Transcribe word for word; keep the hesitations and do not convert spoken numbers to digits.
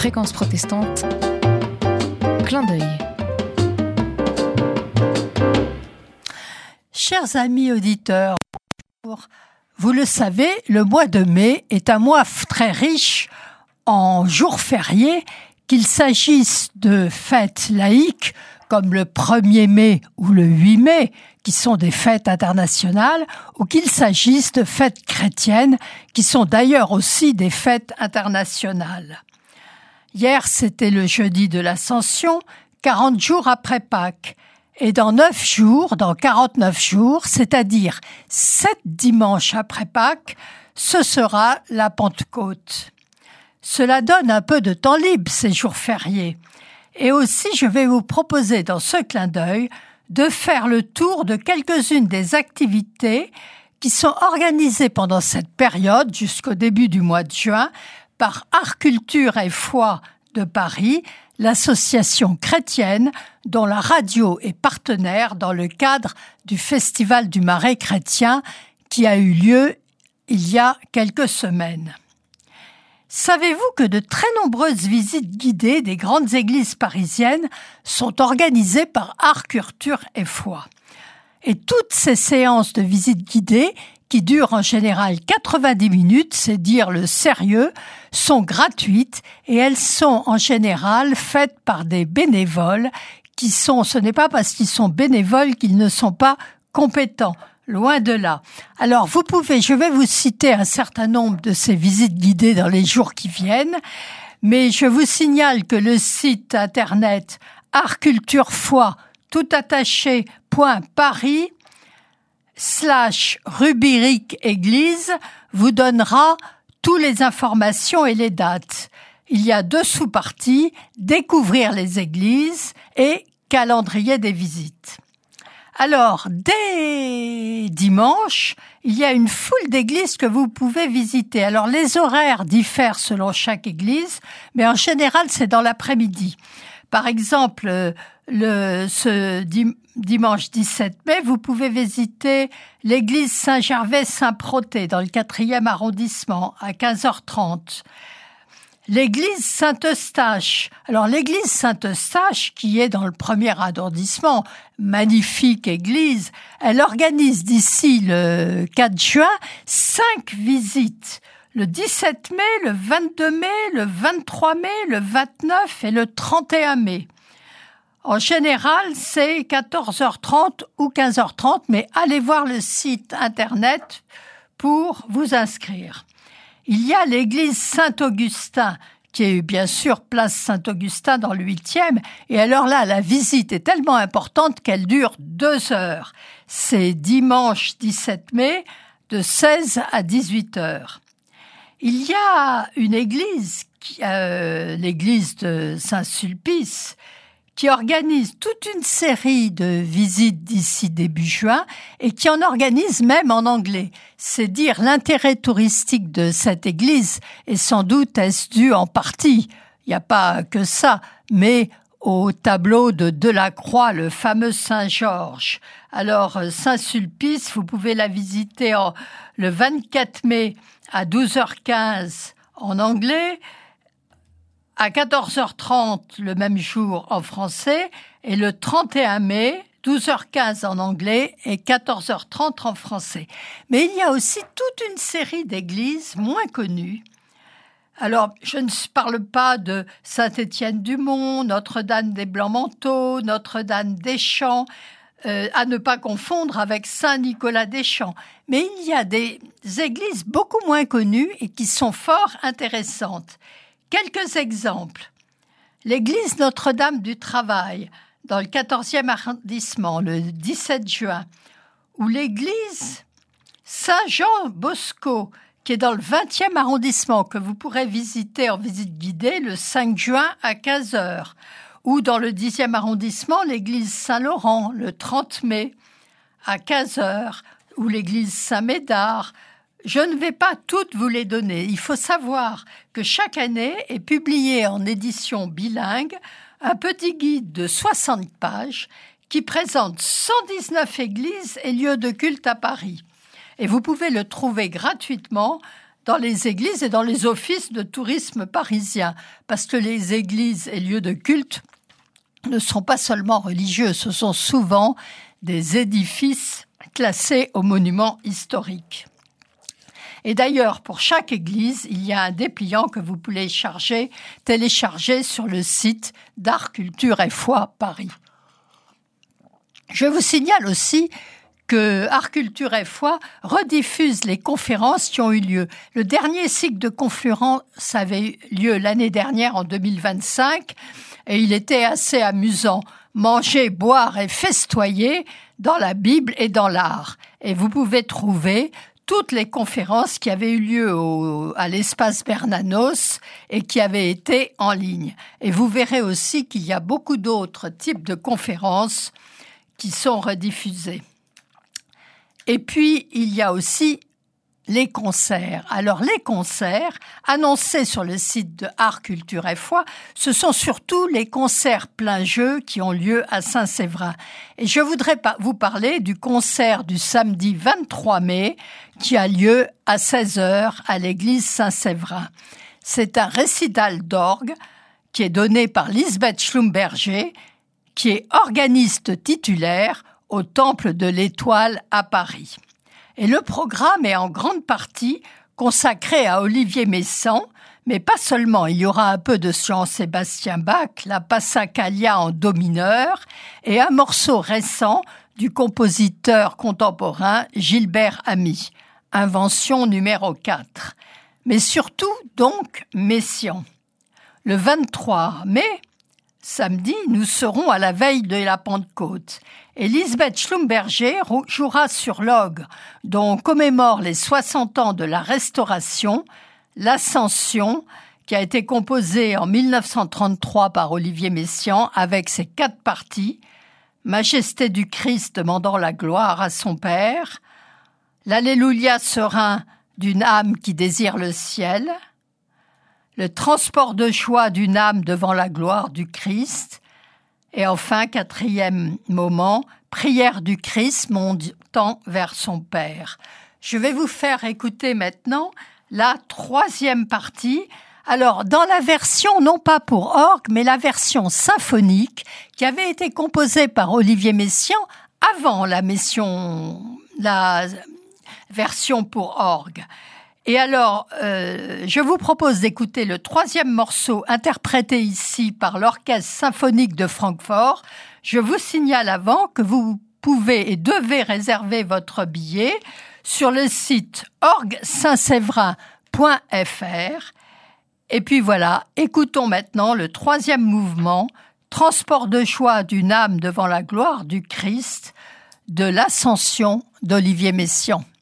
Fréquence protestante, clin d'œil. Chers amis auditeurs, vous le savez, le mois de mai est un mois très riche en jours fériés, qu'il s'agisse de fêtes laïques comme le premier mai ou le huit mai, qui sont des fêtes internationales, ou qu'il s'agisse de fêtes chrétiennes, qui sont d'ailleurs aussi des fêtes internationales. Hier, c'était le jeudi de l'Ascension, quarante jours après Pâques. Et dans neuf jours, dans quarante-neuf jours, c'est-à-dire sept dimanches après Pâques, ce sera la Pentecôte. Cela donne un peu de temps libre, ces jours fériés. Et aussi, je vais vous proposer dans ce clin d'œil de faire le tour de quelques-unes des activités qui sont organisées pendant cette période, jusqu'au début du mois de juin, par Art Culture et Foi de Paris, l'association chrétienne dont la radio est partenaire dans le cadre du Festival du Marais chrétien qui a eu lieu il y a quelques semaines. Savez-vous que de très nombreuses visites guidées des grandes églises parisiennes sont organisées par Art Culture et Foi? Et toutes ces séances de visites guidées, qui durent en général quatre-vingt-dix minutes, c'est dire le sérieux, sont gratuites et elles sont en général faites par des bénévoles qui sont, ce n'est pas parce qu'ils sont bénévoles qu'ils ne sont pas compétents. Loin de là. Alors, vous pouvez, je vais vous citer un certain nombre de ces visites guidées dans les jours qui viennent, mais je vous signale que le site internet Art Culture Foi, tout attaché, point Paris, slash rubrique église, vous donnera toutes les informations et les dates. Il y a deux sous-parties, découvrir les églises et calendrier des visites. Alors, dès dimanche, il y a une foule d'églises que vous pouvez visiter. Alors, les horaires diffèrent selon chaque église, mais en général, c'est dans l'après-midi. Par exemple, le, ce dim, dimanche dix-sept mai, vous pouvez visiter l'église Saint-Gervais-Saint-Protais dans le quatrième arrondissement à quinze heures trente. L'église Saint-Eustache. Alors, l'église Saint-Eustache, qui est dans le premier arrondissement, magnifique église, elle organise d'ici le quatre juin cinq visites. Le dix-sept mai, le vingt-deux mai, le vingt-trois mai, le vingt-neuf et le trente et un mai. En général, c'est quatorze heures trente ou quinze heures trente, mais allez voir le site internet pour vous inscrire. Il y a l'église Saint-Augustin, qui est bien sûr place Saint-Augustin dans le huitième, et alors là, la visite est tellement importante qu'elle dure deux heures. C'est dimanche dix-sept mai, de seize à dix-huit heures. Il y a une église, euh, l'église de Saint-Sulpice, qui organise toute une série de visites d'ici début juin et qui en organise même en anglais. C'est dire l'intérêt touristique de cette église et sans doute est-ce dû en partie, il n'y a pas que ça, mais au tableau de Delacroix, le fameux Saint-Georges. Alors, Saint-Sulpice, vous pouvez la visiter en, le vingt-quatre mai à douze heures quinze en anglais, à quatorze heures trente le même jour en français et le trente et un mai, douze heures quinze en anglais et quatorze heures trente en français. Mais il y a aussi toute une série d'églises moins connues. Alors, je ne parle pas de Saint-Étienne-du-Mont, Notre-Dame-des-Blancs-Manteaux, Notre-Dame-des-Champs, euh, à ne pas confondre avec Saint-Nicolas-des-Champs. Mais il y a des églises beaucoup moins connues et qui sont fort intéressantes. Quelques exemples. L'église Notre-Dame du Travail, dans le quatorzième arrondissement, le dix-sept juin, ou l'église Saint-Jean Bosco, qui est dans le vingtième arrondissement, que vous pourrez visiter en visite guidée le cinq juin à quinze heures, ou dans le dixième arrondissement, l'église Saint-Laurent, le trente mai à quinze heures, ou l'église Saint-Médard. Je ne vais pas toutes vous les donner. Il faut savoir que chaque année est publié en édition bilingue un petit guide de soixante pages qui présente cent dix-neuf églises et lieux de culte à Paris. Et vous pouvez le trouver gratuitement dans les églises et dans les offices de tourisme parisiens, parce que les églises et lieux de culte ne sont pas seulement religieux, ce sont souvent des édifices classés aux monuments historiques. Et d'ailleurs, pour chaque église, il y a un dépliant que vous pouvez charger, télécharger sur le site d'Art, Culture et Foi Paris. Je vous signale aussi que Art, Culture et Foi rediffuse les conférences qui ont eu lieu. Le dernier cycle de conférences avait eu lieu l'année dernière, en deux mille vingt-cinq, et il était assez amusant. Manger, boire et festoyer dans la Bible et dans l'art. Et vous pouvez trouver toutes les conférences qui avaient eu lieu au, à l'espace Bernanos et qui avaient été en ligne. Et vous verrez aussi qu'il y a beaucoup d'autres types de conférences qui sont rediffusées. Et puis, il y a aussi les concerts. Alors, les concerts, annoncés sur le site de Art, Culture et Foi, ce sont surtout les concerts plein jeu qui ont lieu à Saint-Séverin. Et je voudrais vous parler du concert du samedi vingt-trois mai qui a lieu à seize heures à l'église Saint-Séverin. C'est un récital d'orgue qui est donné par Lisbeth Schlumberger, qui est organiste titulaire au Temple de l'Étoile à Paris. Et le programme est en grande partie consacré à Olivier Messiaen, mais pas seulement. Il y aura un peu de Jean-Sébastien Bach, la Passacaglia en do mineur, et un morceau récent du compositeur contemporain Gilbert Ami, Invention numéro quatre. Mais surtout, donc, Messiaen. Le vingt-trois mai, samedi, nous serons à la veille de la Pentecôte. Et Lisbeth Schlumberger jouera sur l'orgue, dont on commémore les soixante ans de la Restauration, l'Ascension, qui a été composée en mille neuf cent trente-trois par Olivier Messiaen avec ses quatre parties, Majesté du Christ demandant la gloire à son Père, l'Alléluia serein d'une âme qui désire le ciel, le transport de joie d'une âme devant la gloire du Christ, et enfin, quatrième moment, prière du Christ montant vers son Père. Je vais vous faire écouter maintenant la troisième partie. Alors, dans la version, non pas pour orgue, mais la version symphonique, qui avait été composée par Olivier Messiaen avant la, mission, la version pour orgue. Et alors, euh, je vous propose d'écouter le troisième morceau interprété ici par l'Orchestre symphonique de Francfort. Je vous signale avant que vous pouvez et devez réserver votre billet sur le site orgue saint séverin point f r. Et puis voilà, écoutons maintenant le troisième mouvement, Transport de joie d'une âme devant la gloire du Christ, de l'Ascension d'Olivier Messiaen.